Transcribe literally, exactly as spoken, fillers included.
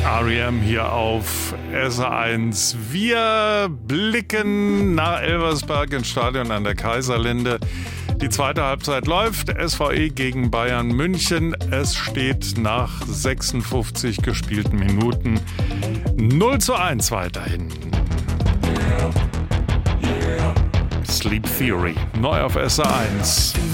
R E M hier auf S eins. Wir blicken nach Elversberg ins Stadion an der Kaiserlinde. Die zweite Halbzeit läuft. S V E gegen Bayern München. Es steht nach sechsundfünfzig gespielten Minuten null zu eins weiterhin. Sleep Theory, neu auf S eins.